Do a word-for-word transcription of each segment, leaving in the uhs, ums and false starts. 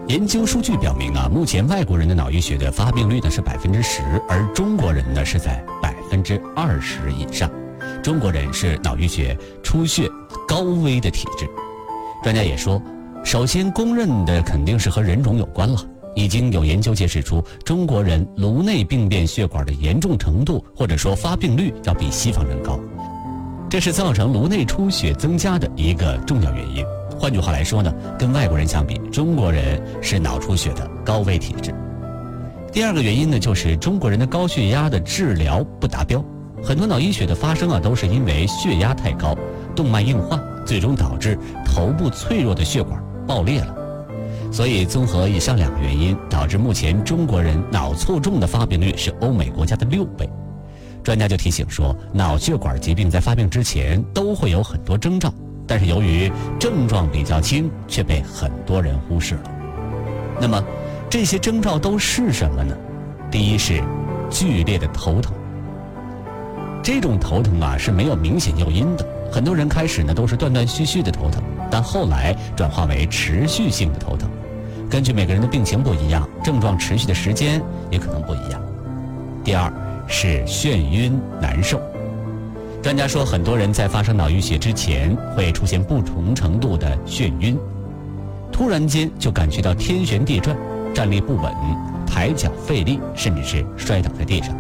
研究数据表明啊，目前外国人的脑溢血的发病率呢是百分之十，而中国人呢是在百分之二十以上。中国人是脑溢血出血高危的体质。专家也说，首先公认的肯定是和人种有关了。已经有研究揭示出，中国人颅内病变血管的严重程度或者说发病率要比西方人高，这是造成颅内出血增加的一个重要原因。换句话来说呢，跟外国人相比，中国人是脑出血的高危体质。第二个原因呢，就是中国人的高血压的治疗不达标。很多脑溢血的发生啊，都是因为血压太高，动脉硬化，最终导致头部脆弱的血管爆裂了。所以综合以上两个原因，导致目前中国人脑卒中的发病率是欧美国家的六倍。专家就提醒说，脑血管疾病在发病之前都会有很多征兆，但是由于症状比较轻，却被很多人忽视了。那么这些征兆都是什么呢？第一是剧烈的头疼。这种头疼啊是没有明显诱因的，很多人开始呢都是断断续续的头疼，但后来转化为持续性的头疼。根据每个人的病情不一样，症状持续的时间也可能不一样。第二是眩晕难受。专家说，很多人在发生脑溢血之前会出现不同程度的眩晕，突然间就感觉到天旋地转，站立不稳，抬脚费力，甚至是摔倒在地上。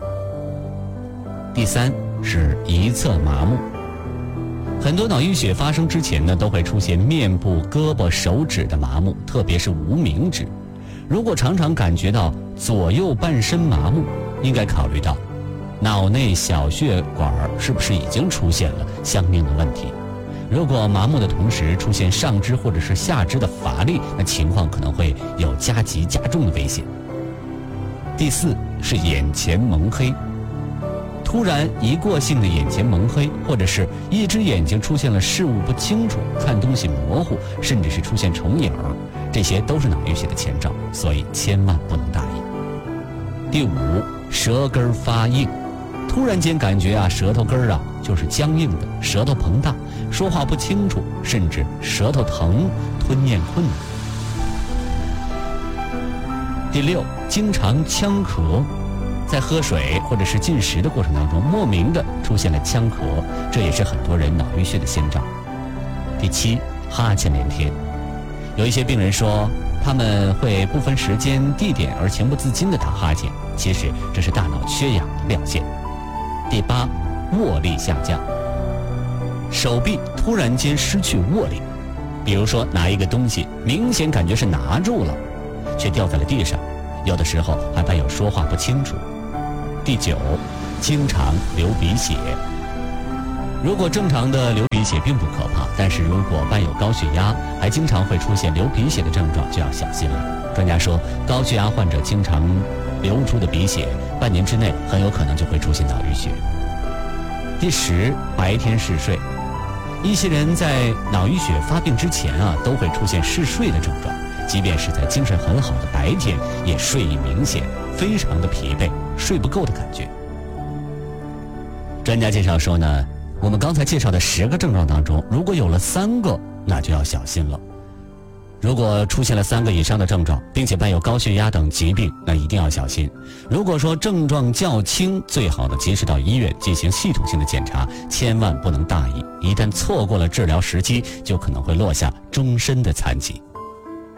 第三是一侧麻木。很多脑溢血发生之前呢，都会出现面部、胳膊、手指的麻木，特别是无名指。如果常常感觉到左右半身麻木，应该考虑到脑内小血管是不是已经出现了相应的问题。如果麻木的同时出现上肢或者是下肢的乏力，那情况可能会有加急加重的危险。第四是眼前蒙黑。突然一过性的眼前蒙黑，或者是一只眼睛出现了视物不清楚，看东西模糊，甚至是出现重影，这些都是脑溢血的前兆，所以千万不能大意。第五，舌根发硬。突然间感觉啊，舌头根啊就是僵硬的，舌头膨大，说话不清楚，甚至舌头疼，吞咽困难。第六，经常呛咳。在喝水或者是进食的过程当中，莫名的出现了呛咳，这也是很多人脑溢血的先兆。第七，哈欠连天。有一些病人说，他们会不分时间地点而情不自禁的打哈欠，其实这是大脑缺氧的表现。第八，握力下降。手臂突然间失去握力，比如说拿一个东西，明显感觉是拿住了，却掉在了地上，有的时候还伴有说话不清楚。第九，经常流鼻血。如果正常的流鼻血并不可怕，但是如果伴有高血压，还经常会出现流鼻血的症状，就要小心了。专家说，高血压患者经常流出的鼻血，半年之内很有可能就会出现脑溢血。第十，白天嗜睡。一些人在脑溢血发病之前啊，都会出现嗜睡的症状，即便是在精神很好的白天，也睡意明显，非常的疲惫，睡不够的感觉。专家介绍说呢，我们刚才介绍的十个症状当中，如果有了三个，那就要小心了。如果出现了三个以上的症状，并且伴有高血压等疾病，那一定要小心。如果说症状较轻，最好呢及时到医院进行系统性的检查，千万不能大意，一旦错过了治疗时机，就可能会落下终身的残疾。